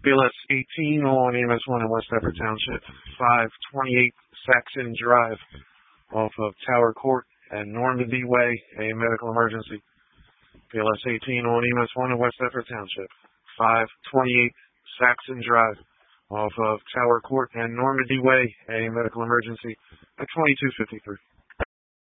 BLS 18 on EMS 1 in West Effort Township, 528 Saxon Drive, off of Tower Court and Normandy Way, a medical emergency. BLS 18 on EMS 1 in West Effort Township, 528 Saxon Drive, off of Tower Court and Normandy Way, a medical emergency, at 2253.